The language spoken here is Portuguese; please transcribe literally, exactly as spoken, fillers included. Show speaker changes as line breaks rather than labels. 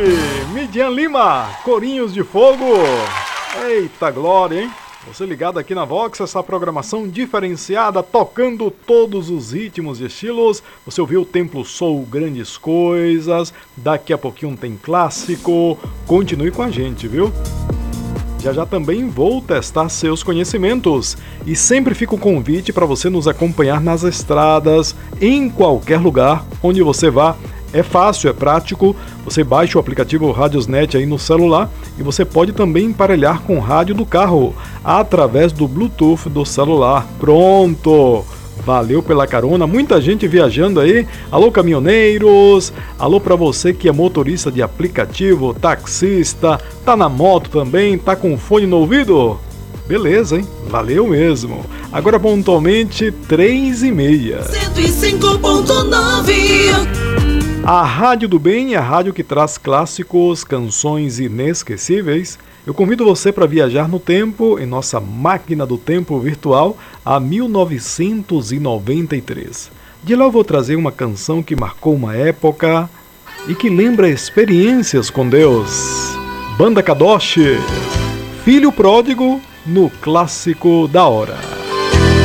Midian Lima, Corinhos de Fogo. Eita glória, hein? Você ligado aqui na Vox, essa programação diferenciada, tocando todos os ritmos e estilos. Você ouviu o Templo Soul, Grandes Coisas. Daqui a pouquinho tem clássico. Continue com a gente, viu? Já já também vou testar seus conhecimentos. E sempre fica o convite para você nos acompanhar nas estradas, em qualquer lugar onde você vá. É fácil, é prático, você baixa o aplicativo Radiosnet aí no celular e você pode também emparelhar com o rádio do carro, através do Bluetooth do celular. Pronto! Valeu pela carona, muita gente viajando aí. Alô caminhoneiros, alô para você que é motorista de aplicativo, taxista, tá na moto também, tá com fone no ouvido? Beleza, hein? Valeu mesmo. Agora pontualmente três e meia.
cento e cinco ponto nove.
A Rádio do Bem é a rádio que traz clássicos, canções inesquecíveis. Eu convido você para viajar no tempo, em nossa máquina do tempo virtual, a mil novecentos e noventa e três. De lá eu vou trazer uma canção que marcou uma época e que lembra experiências com Deus. Banda Kadosh, Filho Pródigo, no Clássico da Hora.